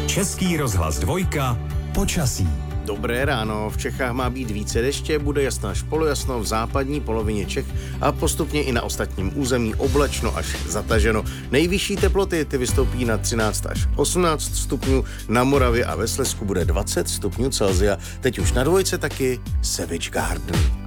Český rozhlas 2. Počasí. Dobré ráno, v Čechách má být více deště, bude jasno až polojasno v západní polovině Čech a postupně i na ostatním území oblačno až zataženo. Nejvyšší teploty ty vystoupí na 13 až 18 stupňů, na Moravě a ve Slezsku bude 20 stupňů Celsia. Teď už na dvojce taky Savage Garden.